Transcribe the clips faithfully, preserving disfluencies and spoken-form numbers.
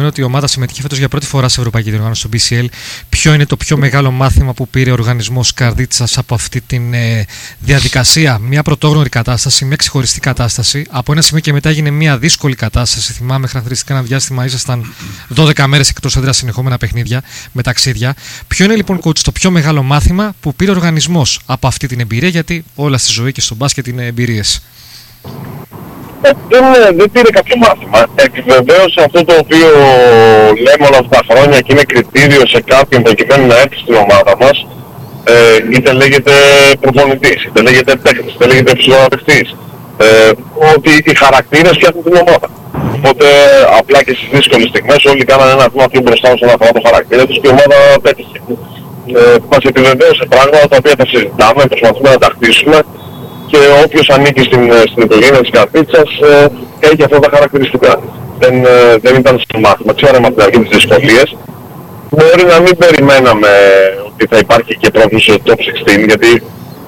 ότι η ομάδα συμμετείχε φέτος για πρώτη φορά σε ευρωπαϊκή διοργάνωση στο μπι σι ελ. Ποιο είναι το πιο μεγάλο μάθημα που πήρε ο οργανισμός Καρδίτσας από αυτή τη ε, διαδικασία? Μια πρωτόγνωρη κατάσταση, μια ξεχωριστή κατάσταση. Από ένα σημείο και μετά έγινε μια δύσκολη κατάσταση. Θυμάμαι, χαρακτηριστικά ένα διάστημα ήσασταν δώδεκα μέρες εκτός έδρας, συνεχόμενα παιχνίδια με ταξίδια. Ποιο είναι λοιπόν, coach, το πιο μεγάλο μάθημα που πήρε ο οργανισμός από αυτή την εμπειρία? Γιατί όλα στη ζωή και στο μπάσκετ είναι εμπειρίες. Δεν, δεν πήρε κάποιο μάθημα. Επιβεβαίωσε αυτό το οποίο λέμε όλα αυτά τα χρόνια και είναι κριτήριο σε κάποιον προκειμένου να έρθει στην ομάδα μας. Ε, είτε λέγεται προπονητής, είτε λέγεται παίκτης, είτε λέγεται ψυχοθεραπευτής. Ε, ότι οι χαρακτήρες φτιάχνουν την ομάδα. Οπότε απλά και στις δύσκολες στιγμές όλοι κάνανε ένα βήμα πιο μπροστά όσον αφορά το χαρακτήρα τους και η ομάδα πέτυχε. Ε, μας επιβεβαίωσε πράγματα τα οποία τα συζητάμε, προσπαθούμε να τα χτίσουμε. Και όποιος ανήκει στην, στην οικογένεια της Καρδίτσας ε, έχει αυτά τα χαρακτηριστικά. Δεν, ε, δεν ήταν στο μάθημα. Ξέραμε από την αρχή τις δυσκολίες. Μπορεί να μην περιμέναμε ότι θα υπάρχει και πρόκληση στο top εξήντα, γιατί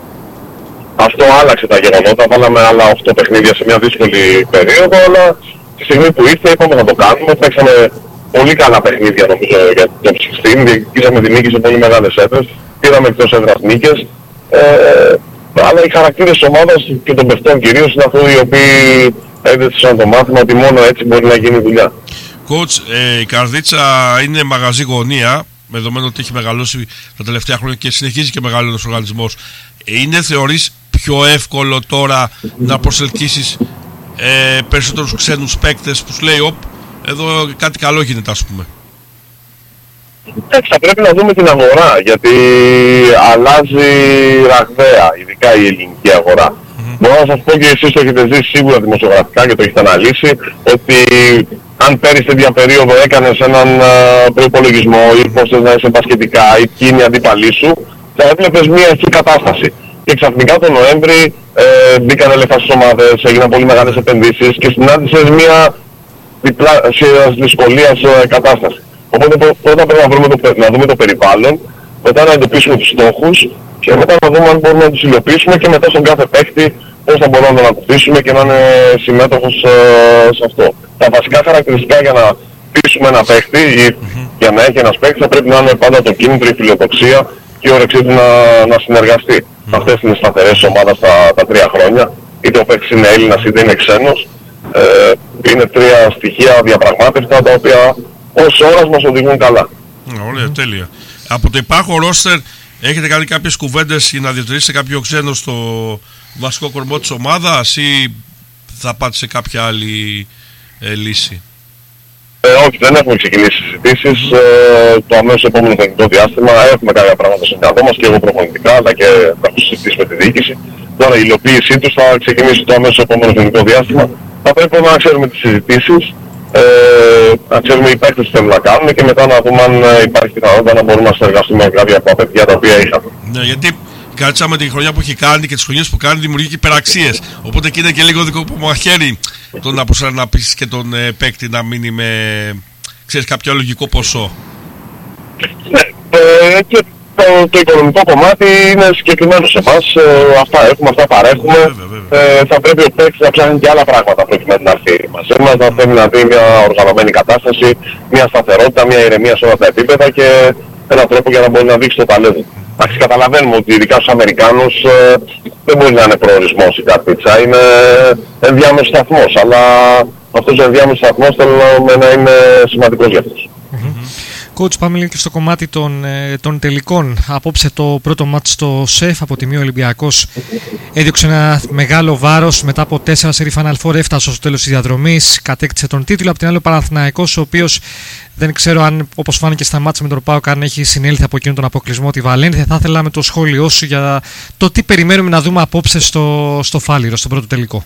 αυτό άλλαξε τα γεγονότα. Βάλαμε άλλα οκτώ παιχνίδια σε μια δύσκολη περίοδο, αλλά τη στιγμή που ήρθε είπαμε να το κάνουμε. Παίξαμε πολύ καλά παιχνίδια νομίζω για το top εξήντα. Διεκδικήσαμε τη νίκη σε πολύ μεγάλες έδρες. Πήραμε εκτός έδρας νίκες. Ε, αλλά οι χαρακτήρες της ομάδας και των παιχτών κυρίως είναι αυτοί οι οποίοι έδεσαν το μάθημα ότι μόνο έτσι μπορεί να γίνει δουλειά. Coach, ε, η Καρδίτσα είναι μαγαζί γωνία, με δεδομένο ότι έχει μεγαλώσει τα τελευταία χρόνια και συνεχίζει και μεγαλώνει ο οργανισμός. Είναι, θεωρείς, πιο εύκολο τώρα να προσελκύσεις ε, περισσότερους ξένους παίκτες που σου λέει «Οπ, εδώ κάτι καλό γίνεται», ας πούμε? Εντάξει, θα πρέπει να δούμε την αγορά, γιατί αλλάζει ραγδαία, ειδικά η ελληνική αγορά. Mm-hmm. Μπορώ να σας πω και εσείς το έχετε ζήσει σίγουρα δημοσιογραφικά και το έχετε αναλύσει, ότι αν πέρυσι τέτοια περίοδο έκανες έναν uh, προϋπολογισμό ή πώς θες να είσαι μπασκετικά ή ποιοι είναι οι αντίπαλοι σου, θα έβλεπες μια αρχή κατάσταση. Και ξαφνικά τον Νοέμβρη ε, μπήκαν λεφτά στις ομάδες, έγιναν πολύ μεγάλες επενδύσεις και συνάντησες μια διπλάσιας δυσκολίας uh, κατάσταση. Οπότε πρώτα πρέπει να, βρούμε το, να δούμε το περιβάλλον, μετά να εντοπίσουμε τους στόχους και μετά να δούμε αν μπορούμε να τους υλοποιήσουμε και μετά στον κάθε παίκτη πώς θα μπορούμε να τον ακολουθήσουμε και να είναι συμμέτοχος ε, σε αυτό. Τα βασικά χαρακτηριστικά για να πείσουμε ένα παίκτη ή mm-hmm. για να έχει ένας παίκτης θα πρέπει να είναι πάντα το κίνητρο, η φιλοδοξία και η όρεξή του να, να συνεργαστεί. Mm-hmm. Αυτές είναι οι σταθερές της ομάδας τα, τα τρία χρόνια. Είτε ο παίκτης είναι Έλληνας είτε είναι ξένος. Ε, είναι τρία στοιχεία διαπραγμάτευτα τα οποία ως ώρας μας οδηγούν καλά. Ωραία, mm. τέλεια. Από το υπάρχον ρόστερ έχετε κάνει κάποιες κουβέντες για να διατηρήσετε κάποιο ξένο στο βασικό κορμό της ομάδας ή θα πάτε σε κάποια άλλη ε, λύση? Ε, όχι, δεν έχουμε ξεκινήσει συζητήσεις. Mm. Ε, το αμέσως επόμενο τεχνικό διάστημα έχουμε κάποια πράγματα στο μυαλό μας και εγώ προπονητικά, αλλά και θα έχουμε συζητήσει με τη διοίκηση. Τώρα η υλοποίησή τους θα ξεκινήσει το αμέσως επόμενο τεχνικό διάστημα. Θα πρέπει να ξέρουμε τις συζητήσεις. Ε, να ξέρουμε οι παίκτες τι θέλουν να κάνουμε και μετά να δούμε αν υπάρχει πιθανότητα να μπορούμε να συνεργαστούμε με κάποια από τα παιδιά τα οποία είχαμε. Ναι, γιατί κάτσα με τη χρονιά που έχει κάνει και τις χρονιές που κάνει δημιουργεί και υπεραξίες. Οπότε και είναι και λίγο δικό που μαχαίρι το να, να πείσεις και τον ε, παίκτη να μείνει με, ξέρεις, κάποιο λογικό ποσό. Ναι, ε, και το, το οικονομικό κομμάτι είναι συγκεκριμένο σε εμάς. Ε, αυτά έχουμε, αυτά παρέχουμε. Βέβαια, βέβαια. Ε, θα πρέπει ο παίκτης να ψάχνει και άλλα πράγματα προκειμένου να έρθει μαζί μας. Να θέλει να δει μια οργανωμένη κατάσταση, μια σταθερότητα, μια ηρεμία σε όλα τα επίπεδα και έναν τρόπο για να μπορεί να δείξει το ταλέντο. Εντάξει, καταλαβαίνουμε ότι ειδικά στους Αμερικάνους ε, δεν μπορεί να είναι προορισμός η Καρδίτσα, είναι ενδιάμεσος σταθμός, αλλά αυτός ο ενδιάμεσος σταθμός θέλουμε να είναι σημαντικός για αυτούς. Coach, πάμε λίγο και στο κομμάτι των, των τελικών. Απόψε το πρώτο μάτς στο ΣΕΦ από τη μία Ολυμπιακός έδιωξε ένα μεγάλο βάρος. Μετά από τέσσερα σερί Final Four έφτασε στο τέλος της διαδρομής. Κατέκτησε τον τίτλο. Απ' την άλλη ο Παναθηναϊκός, ο οποίος δεν ξέρω αν, όπως φάνηκε στα μάτς με τον ΠΑΟΚ, αν έχει συνέλθει από εκείνον τον αποκλεισμό τη Βαλένθια. Θα ήθελα με το σχόλιο σου για το τι περιμένουμε να δούμε απόψε στο, στο Φάληρο, στον πρώτο τελικό.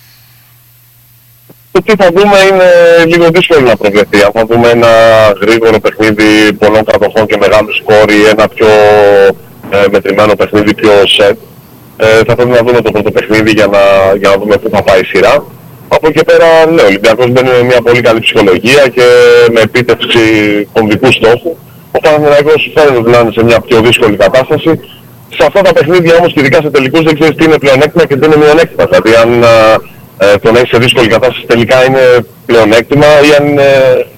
Το τι θα δούμε είναι λίγο δύσκολο να προβλεφθεί. Αν θα δούμε ένα γρήγορο παιχνίδι πολλών κατοχών και μεγάλου σκόρ ή ένα πιο ε, μετρημένο παιχνίδι, πιο σετ, ε, θα πρέπει να δούμε το πρώτο παιχνίδι για να, για να δούμε πού θα πάει η σειρά. Από εκεί πέρα, ναι, ο Ολυμπιακός μπαίνει με μια πολύ καλή ψυχολογία και με επίτευξη κομβικού στόχου. Ο Παναθηναϊκός φαίνεται να είναι σε μια πιο δύσκολη κατάσταση. Σε αυτά τα παιχνίδια όμως και ειδικά σε τελικούς δεν ξέρεις τι είναι πλεονέκτημα και τι είναι μειονέκτημα. Δηλαδή αν Ε, το να έχει σε δύσκολη κατάσταση τελικά είναι πλεονέκτημα ή αν είναι